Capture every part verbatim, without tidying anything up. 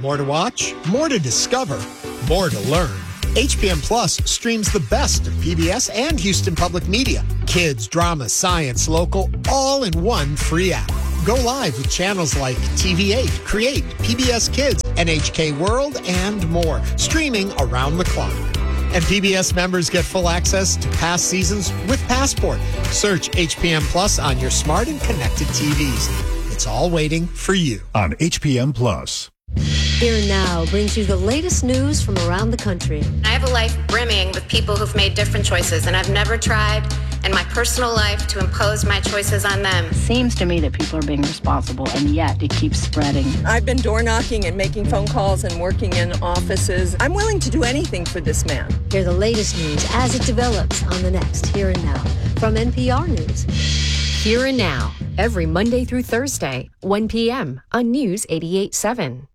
More to watch, more to discover, more to learn. H P M Plus streams the best of P B S and Houston Public Media. Kids, drama, science, local, all in one free app. Go live with channels like T V eight, Create, P B S Kids, N H K World, and more, streaming around the clock. And P B S members get full access to past seasons with Passport. Search H P M Plus on your smart and connected T Vs. It's all waiting for you. On H P M Plus. Here and Now brings you the latest news from around the country. I have a life brimming with people who've made different choices, and I've never tried in my personal life to impose my choices on them. Seems to me that people are being responsible, and yet it keeps spreading. I've been door knocking and making phone calls and working in offices. I'm willing to do anything for this man. Hear the latest news as it develops on the next Here and Now from N P R News. Here and Now, every Monday through Thursday, one p.m. on News eighty-eight point seven.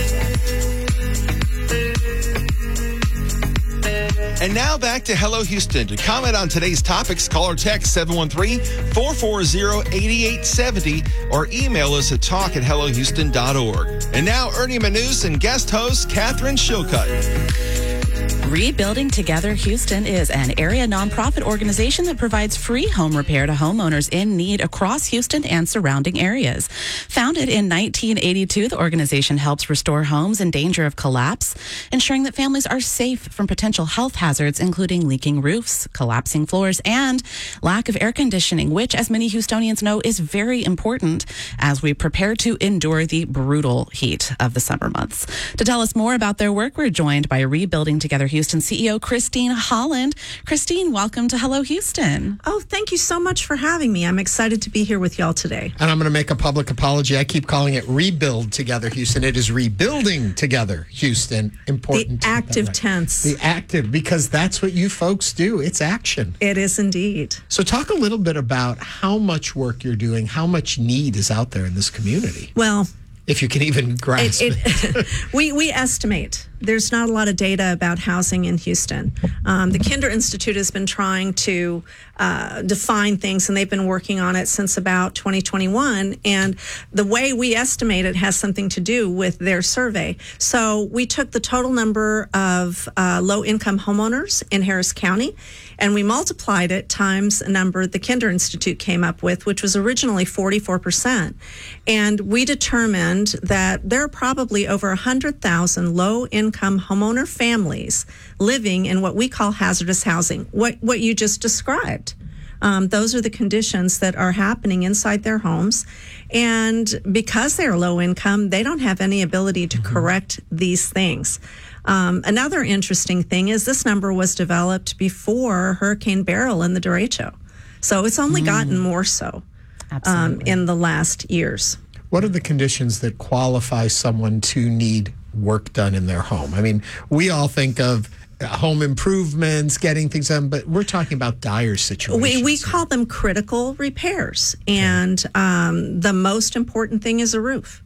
And now back to Hello Houston. To comment on today's topics, call or text seven one three, four four zero, eight eight seven zero or email us at talk at hello houston dot org. And now Ernie Manous and guest host Catherine Shilcutt. Rebuilding Together Houston is an area nonprofit organization that provides free home repair to homeowners in need across Houston and surrounding areas. Founded in nineteen eighty-two, the organization helps restore homes in danger of collapse, ensuring that families are safe from potential health hazards, including leaking roofs, collapsing floors, and lack of air conditioning, which, as many Houstonians know, is very important as we prepare to endure the brutal heat of the summer months. To tell us more about their work, we're joined by Rebuilding Together Houston C E O Christine Holland. Christine, welcome to Hello Houston. Oh, thank you so much for having me. I'm excited to be here with y'all today. And I'm going to make a public apology. I keep calling it Rebuild Together Houston. It is Rebuilding Together Houston. Important. The active right. tense. The active, because that's what you folks do. It's action. It is indeed. So talk a little bit about how much work you're doing, how much need is out there in this community. Well, if you can even grasp it. it, it we, we estimate there's not a lot of data about housing in Houston. Um, the Kinder Institute has been trying to uh, define things, and they've been working on it since about twenty twenty-one. And the way we estimate it has something to do with their survey. So we took the total number of uh, low-income homeowners in Harris County, and we multiplied it times a number the Kinder Institute came up with, which was originally forty-four percent. And we determined that there are probably over one hundred thousand low-income homeowner families living in what we call hazardous housing, what, what you just described. Um, those are the conditions that are happening inside their homes. And because they're low income, they don't have any ability to mm-hmm. correct these things. Um, another interesting thing is this number was developed before Hurricane Beryl and the derecho. So it's only mm. gotten more so um, in the last years. What are the conditions that qualify someone to need work done in their home? I mean, we all think of home improvements, getting things done, but we're talking about dire situations. We we call them critical repairs, and okay. um, the most important thing is a roof.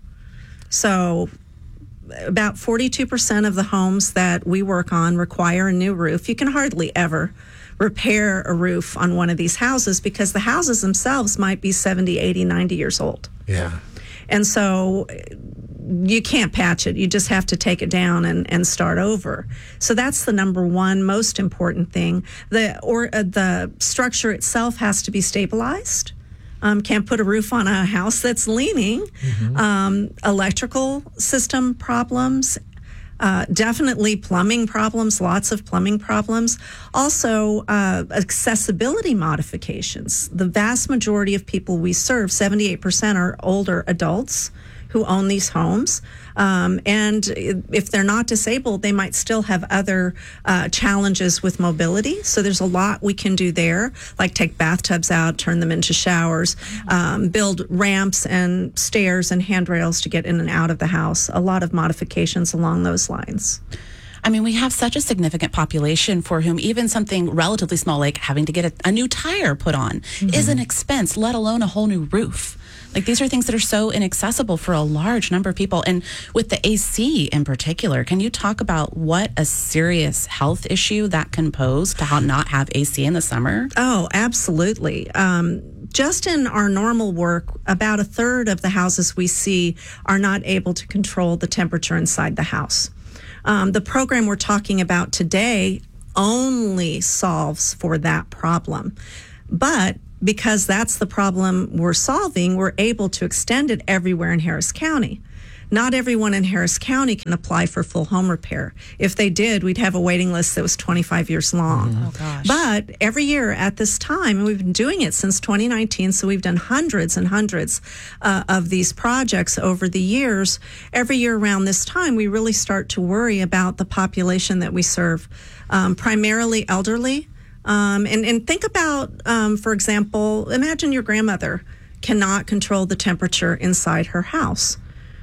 So about forty-two percent of the homes that we work on require a new roof. You can hardly ever repair a roof on one of these houses because the houses themselves might be seventy, eighty, ninety years old. Yeah. And so you can't patch it. You just have to take it down and, and start over. So that's the number one most important thing. The or uh, the structure itself has to be stabilized. Um, can't put a roof on a house that's leaning. Mm-hmm. Um, electrical system problems, uh, definitely plumbing problems, lots of plumbing problems. Also, uh, accessibility modifications. The vast majority of people we serve, seventy-eight percent, are older adults who own these homes. Um, and if they're not disabled, they might still have other uh, challenges with mobility. So there's a lot we can do there, like take bathtubs out, turn them into showers, um, build ramps and stairs and handrails to get in and out of the house. A lot of modifications along those lines. I mean, we have such a significant population for whom even something relatively small, like having to get a, a new tire put on, mm-hmm. is an expense, let alone a whole new roof. Like, these are things that are so inaccessible for a large number of people. And with the A C in particular, can you talk about what a serious health issue that can pose to how not have A C in the summer? Oh, absolutely. Um, just in our normal work, about a third of the houses we see are not able to control the temperature inside the house. Um, the program we're talking about today only solves for that problem. But because that's the problem we're solving, we're able to extend it everywhere in Harris County. Not everyone in Harris County can apply for full home repair. If they did, we'd have a waiting list that was twenty-five years long. Mm-hmm. Oh, gosh. But every year at this time, and we've been doing it since twenty nineteen, so we've done hundreds and hundreds uh, of these projects over the years. Every year around this time, we really start to worry about the population that we serve, um, primarily elderly. Um, and, and think about, um, for example, imagine your grandmother cannot control the temperature inside her house.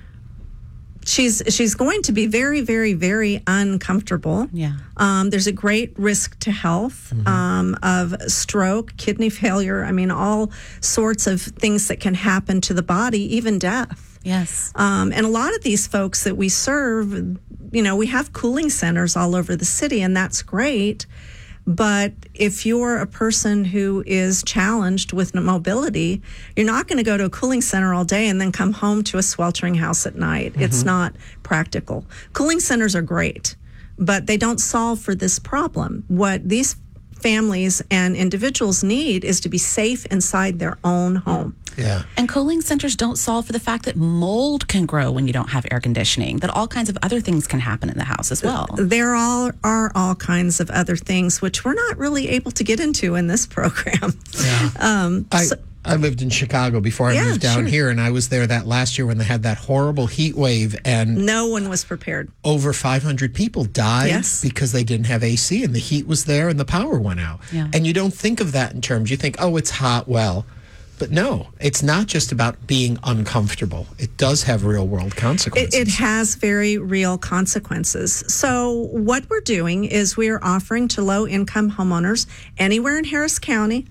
She's she's going to be very, very, very uncomfortable. Yeah. Um, there's a great risk to health mm-hmm. um, of stroke, kidney failure. I mean, all sorts of things that can happen to the body, even death. Yes. Um, and a lot of these folks that we serve, you know, we have cooling centers all over the city, and that's great. But if you're a person who is challenged with mobility, you're not going to go to a cooling center all day and then come home to a sweltering house at night. Mm-hmm. It's not practical. Cooling centers are great, but they don't solve for this problem. What these families and individuals need is to be safe inside their own home. Yeah. And cooling centers don't solve for the fact that mold can grow when you don't have air conditioning, that all kinds of other things can happen in the house as well. There all are all kinds of other things, which we're not really able to get into in this program. Yeah. Um, I, so, I lived in Chicago before I Yeah, moved down sure. here, and I was there that last year when they had that horrible heat wave, and no one was prepared. over five hundred people died Yes. because they didn't have A C, and the heat was there and the power went out. Yeah. And you don't think of that in terms, you think, oh, it's hot, well. But no, it's not just about being uncomfortable. It does have real world consequences. It, it has very real consequences. So what we're doing is we are offering to low-income homeowners anywhere in Harris County,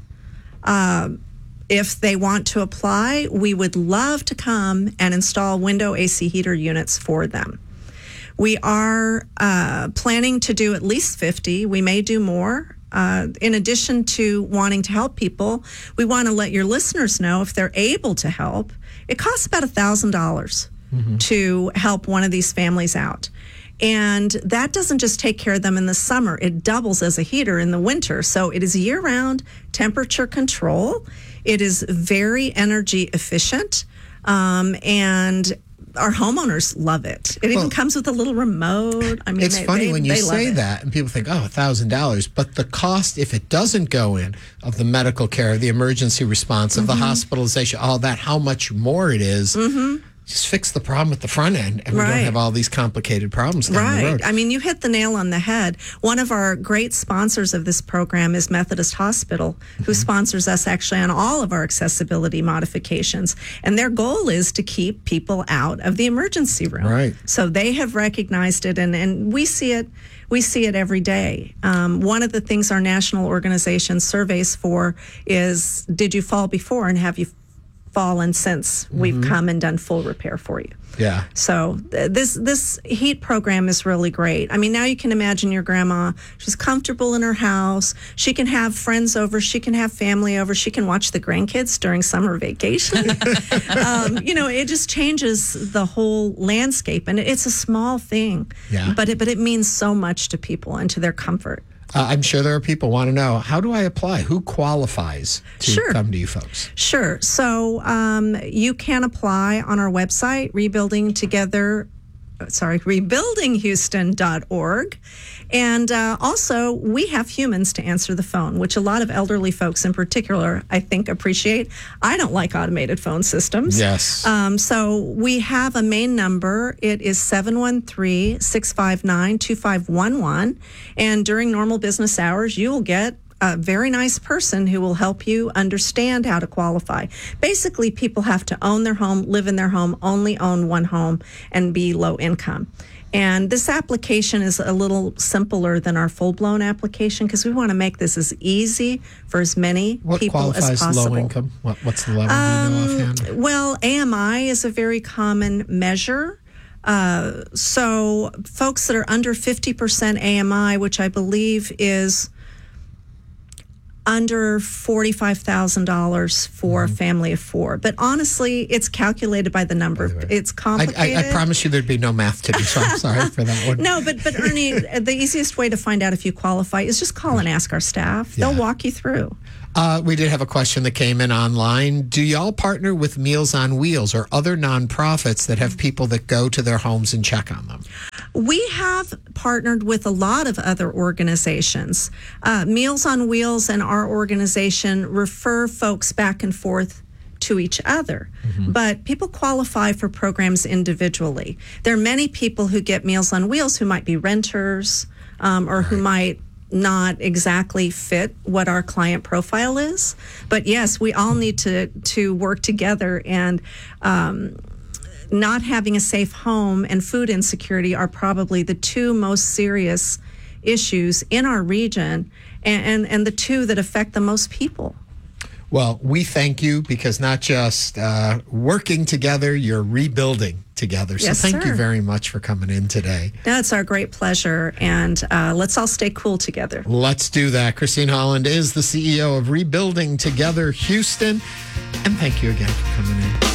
uh, if they want to apply, we would love to come and install window A C heater units for them. We are uh, planning to do at least fifty. We may do more. Uh, in addition to wanting to help people, we want to let your listeners know if they're able to help. It costs about one thousand dollars mm-hmm. to help one of these families out. And that doesn't just take care of them in the summer. It doubles as a heater in the winter. So it is year-round temperature control. It is very energy efficient. Um, and our homeowners love it. It even Well, come with a little remote. I mean, it's they, funny they, when you they love say it. that and people think, oh, one thousand dollars. But the cost, if it doesn't go in, of the medical care, the emergency response, of Mm-hmm. the hospitalization, all that, how much more it is. Mm-hmm. Just fix the problem at the front end, and we Right. don't have all these complicated problems down the Right. road. I mean, you hit the nail on the head. One of our great sponsors of this program is Methodist Hospital, who sponsors us actually on all of our accessibility modifications. And their goal is to keep people out of the emergency room. Right. So they have recognized it, and, and we see it. We see it every day. Um, one of the things our national organization surveys for is, did you fall before, and have you fallen since we've come and done full repair for you? Yeah. So th- this this heat program is really great. I mean, now you can imagine your grandma. She's comfortable in her house. She can have friends over. She can have family over. She can watch the grandkids during summer vacation. um, you know, it just changes the whole landscape, and it's a small thing. Yeah. But it but it means so much to people and to their comfort. Uh, I'm sure there are people want to know, how do I apply? Who qualifies to Sure. come to you folks? Sure. So um, you can apply on our website, Rebuilding Together, sorry, rebuilding houston dot org. And uh, also, we have humans to answer the phone, which a lot of elderly folks in particular, I think, appreciate. I don't like automated phone systems. Yes. Um, so we have a main number. It is seven one three, six five nine, two five one one. And during normal business hours, you will get a very nice person who will help you understand how to qualify. Basically, people have to own their home, live in their home, only own one home, and be low income. And this application is a little simpler than our full-blown application because we want to make this as easy for as many What people as qualifies possible. low income? What, what's the level? Do you know offhand? Well, A M I is a very common measure. Uh, so folks that are under fifty percent A M I, which I believe is under forty-five thousand dollars for Mm-hmm. a family of four. But honestly, it's calculated by the number. By the way. It's I, complicated. I, I promise you there'd be no math to do, so I'm sorry for that one. No, but but Ernie, the easiest way to find out if you qualify is just call and ask our staff. They'll Yeah. walk you through. Uh, we did have a question that came in online. Do y'all partner with Meals on Wheels or other nonprofits that have people that go to their homes and check on them? We have partnered with a lot of other organizations. Uh, Meals on Wheels and our organization refer folks back and forth to each other. Mm-hmm. But people qualify for programs individually. There are many people who get Meals on Wheels who might be renters um, or right. who might not exactly fit what our client profile is. But yes, we all need to to work together, and um, not having a safe home and food insecurity are probably the two most serious issues in our region, and, and, and the two that affect the most people. Well, we thank you because not just uh, working together, you're rebuilding together. So yes, thank sir. you very much for coming in today. That's our great pleasure. And uh, let's all stay cool together. Let's do that. Christine Holland is the C E O of Rebuilding Together Houston. And thank you again for coming in.